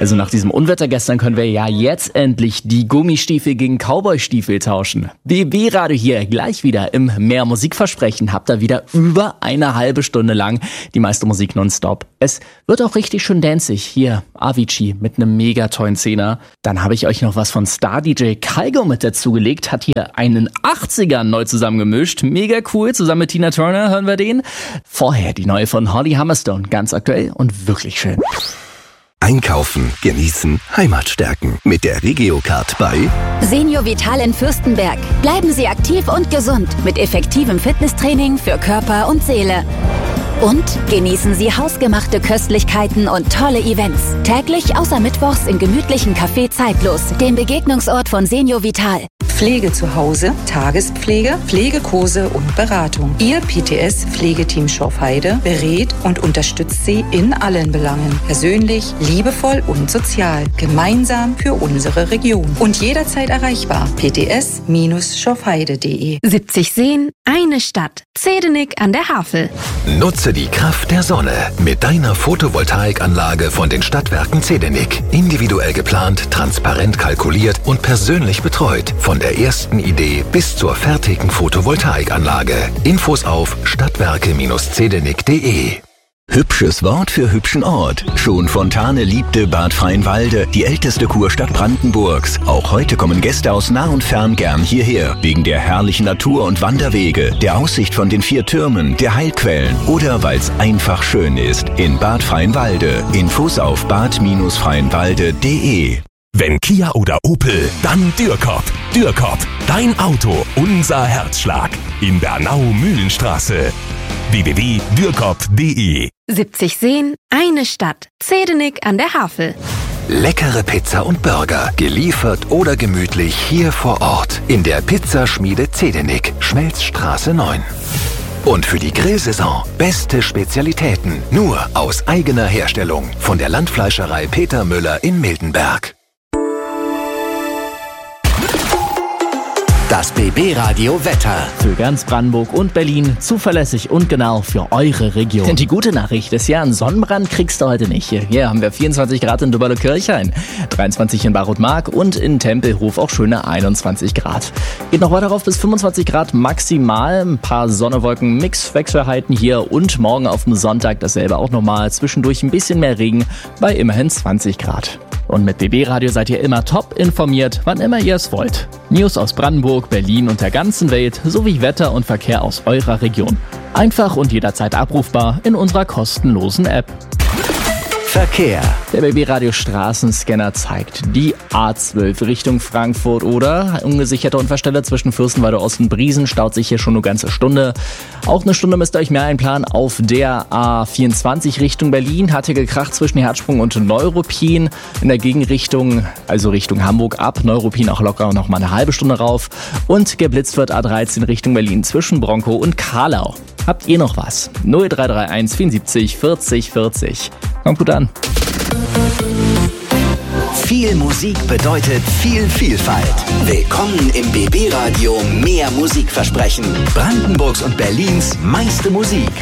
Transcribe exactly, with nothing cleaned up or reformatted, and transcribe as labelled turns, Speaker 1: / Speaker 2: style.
Speaker 1: Also nach diesem Unwetter gestern können wir ja jetzt endlich die Gummistiefel gegen Cowboystiefel tauschen. B B-Radio hier, gleich wieder im Mehr Musikversprechen. Habt ihr wieder über eine halbe Stunde lang die meiste Musik nonstop. Es wird auch richtig schön danzig. Hier, Avicii mit einem mega tollen Zehner. Dann habe ich euch noch was von Star-D J Kygo mit dazugelegt. Hat hier einen achtzigern neu zusammengemischt. Mega cool, zusammen mit Tina Turner hören wir den. Vorher die neue von Holly Humberstone, ganz aktuell und wirklich schön.
Speaker 2: Einkaufen, genießen, Heimat stärken. Mit der Regio-Card bei
Speaker 3: Senior Vital in Fürstenberg. Bleiben Sie aktiv und gesund mit effektivem Fitnesstraining für Körper und Seele. Und genießen Sie hausgemachte Köstlichkeiten und tolle Events. Täglich außer Mittwochs im gemütlichen Café Zeitlos, dem Begegnungsort von Senior Vital.
Speaker 4: Pflege zu Hause, Tagespflege, Pflegekurse und Beratung. Ihr P T S-Pflegeteam Schorfheide berät und unterstützt Sie in allen Belangen. Persönlich, liebevoll und sozial. Gemeinsam für unsere Region. Und jederzeit erreichbar. p t s schorfheide punkt de
Speaker 5: siebzig Seen, eine Stadt. Zedenik an der Havel.
Speaker 2: Nutze die Kraft der Sonne mit deiner Photovoltaikanlage von den Stadtwerken Zedenik. Individuell geplant, transparent kalkuliert und persönlich betreut. Von der ersten Idee bis zur fertigen Photovoltaikanlage. Infos auf stadtwerke zedenik punkt de. Hübsches Wort für hübschen Ort. Schon Fontane liebte Bad Freienwalde, die älteste Kurstadt Brandenburgs. Auch heute kommen Gäste aus nah und fern gern hierher. Wegen der herrlichen Natur und Wanderwege, der Aussicht von den vier Türmen, der Heilquellen oder weil es einfach schön ist. In Bad Freienwalde. Infos auf bad freienwalde punkt de.
Speaker 6: Wenn Kia oder Opel, dann Dürkop. Dürkop, dein Auto, unser Herzschlag. In Bernau-Mühlenstraße. w w w punkt dürkop punkt de.
Speaker 5: siebzig Seen, eine Stadt. Zedenik an der Havel.
Speaker 2: Leckere Pizza und Burger, geliefert oder gemütlich hier vor Ort. In der Pizzaschmiede Zedenik, Schmelzstraße neun. Und für die Grillsaison beste Spezialitäten, nur aus eigener Herstellung. Von der Landfleischerei Peter Müller in Mildenberg. Das B B-Radio Wetter.
Speaker 1: Für ganz Brandenburg und Berlin zuverlässig und genau für eure Region. Denn die gute Nachricht ist ja, einen Sonnenbrand kriegst du heute nicht. Hier haben wir vierundzwanzig Grad in Döberle-Kirchhain, dreiundzwanzig in Barotmark und in Tempelhof auch schöne einundzwanzig Grad. Geht noch weiter rauf bis fünfundzwanzig Grad maximal. Ein paar Sonne-Wolken, Mix-Wechselheiten hier und morgen auf dem Sonntag dasselbe auch nochmal. Zwischendurch ein bisschen mehr Regen bei immerhin zwanzig Grad. Und mit B B-Radio seid ihr immer top informiert, wann immer ihr es wollt. News aus Brandenburg, Berlin und der ganzen Welt sowie Wetter und Verkehr aus eurer Region. Einfach und jederzeit abrufbar in unserer kostenlosen App.
Speaker 2: Verkehr.
Speaker 1: Der B B-Radio Straßenscanner zeigt die A zwölf Richtung Frankfurt oder ungesicherte Unfallstelle zwischen Fürstenwalde Ost und Briesen staut sich hier schon eine ganze Stunde. Auch eine Stunde müsst ihr euch mehr einplanen auf der A vierundzwanzig Richtung Berlin. Hatte gekracht zwischen Herzsprung und Neuruppin. In der Gegenrichtung, also Richtung Hamburg ab, Neuruppin auch locker noch mal eine halbe Stunde rauf. Und geblitzt wird A dreizehn Richtung Berlin zwischen Bronkow und Karlau. Habt ihr noch was? null drei drei eins vierundsiebzig vierzig vierzig. Kommt gut an.
Speaker 2: Viel Musik bedeutet viel Vielfalt. Willkommen im B B-Radio Mehr Musikversprechen. Brandenburgs und Berlins meiste Musik.